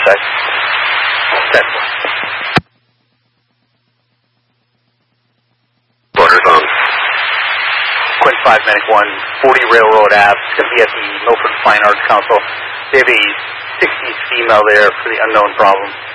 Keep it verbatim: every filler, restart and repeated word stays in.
check. Check. Orders on. Quinn five, Medic one, forty Railroad Ave. It's going to be at the Milford Fine Arts Council. They have a sixties female there for the unknown problem.